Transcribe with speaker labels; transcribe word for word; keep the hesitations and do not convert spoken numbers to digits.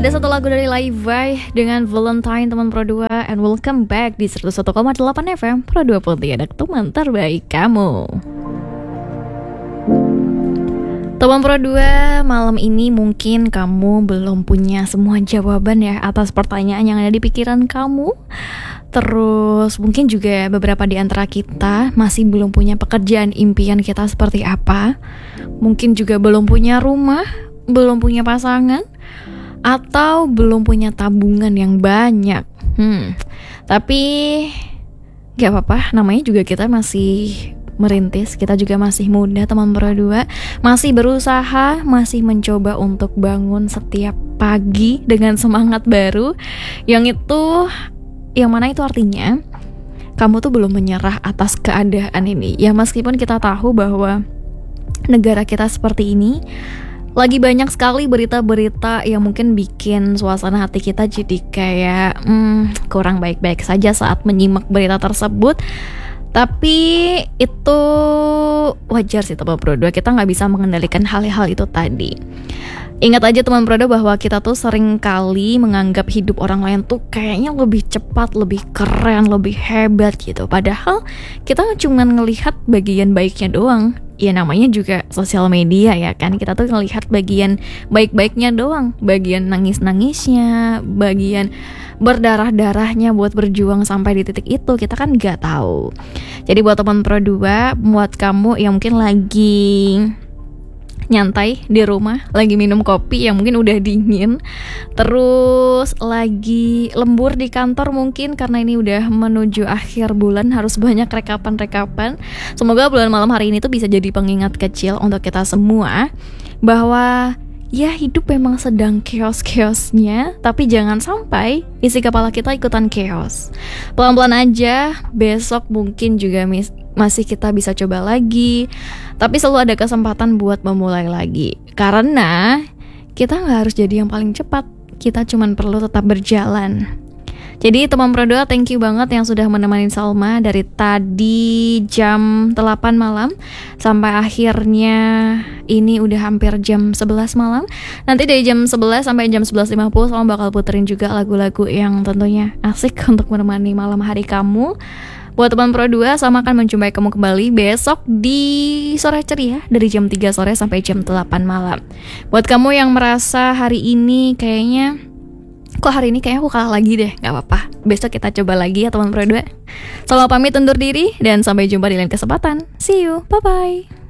Speaker 1: Ada satu lagu dari Levi dengan Valentine teman Pro dua, and welcome back di seratus satu koma delapan F M Pro dua Pontianak, teman terbaik kamu. Teman Pro dua, malam ini mungkin kamu belum punya semua jawaban ya atas pertanyaan yang ada di pikiran kamu. Terus mungkin juga beberapa di antara kita masih belum punya pekerjaan impian kita seperti apa. Mungkin juga belum punya rumah, belum punya pasangan, atau belum punya tabungan yang banyak. Hmm, tapi gak apa-apa, namanya juga kita masih merintis, kita juga masih muda teman Pro dua, masih berusaha, masih mencoba untuk bangun setiap pagi dengan semangat baru. Yang itu, yang mana itu artinya kamu tuh belum menyerah atas keadaan ini. Ya meskipun kita tahu bahwa negara kita seperti ini, lagi banyak sekali berita-berita yang mungkin bikin suasana hati kita jadi kayak hmm, kurang baik-baik saja saat menyimak berita tersebut. Tapi itu wajar sih teman Pro dua, kita gak bisa mengendalikan hal-hal itu tadi. Ingat aja teman Pro dua bahwa kita tuh sering kali menganggap hidup orang lain tuh kayaknya lebih cepat, lebih keren, lebih hebat gitu. Padahal kita cuma ngelihat bagian baiknya doang. Ya namanya juga sosial media ya kan, kita tuh ngelihat bagian baik-baiknya doang, bagian nangis-nangisnya, bagian berdarah-darahnya buat berjuang sampai di titik itu kita kan nggak tahu. Jadi buat teman Pro dua, buat kamu yang mungkin lagi nyantai di rumah, lagi minum kopi yang mungkin udah dingin, terus lagi lembur di kantor mungkin karena ini udah menuju akhir bulan, harus banyak rekapan-rekapan. Semoga bulan malam hari ini tuh bisa jadi pengingat kecil untuk kita semua bahwa ya hidup memang sedang chaos-chaosnya, tapi jangan sampai isi kepala kita ikutan chaos. Pelan-pelan aja, besok mungkin juga mis- masih kita bisa coba lagi, tapi selalu ada kesempatan buat memulai lagi. Karena kita gak harus jadi yang paling cepat, kita cuma perlu tetap berjalan. Jadi teman Pro dua, thank you banget yang sudah menemani Salma dari tadi jam delapan malam sampai akhirnya ini udah hampir jam sebelas malam. Nanti dari jam sebelas sampai jam sebelas lima puluh Salma bakal puterin juga lagu-lagu yang tentunya asik untuk menemani malam hari kamu. Buat teman Pro dua, Salma akan menjumpai kamu kembali besok di Sore Ceria dari jam tiga sore sampai jam delapan malam. Buat kamu yang merasa hari ini kayaknya kok hari ini kayaknya aku kalah lagi deh, gak apa-apa, besok kita coba lagi ya teman Pro dua. Selamat pamit undur diri dan sampai jumpa di lain kesempatan. See you, bye-bye.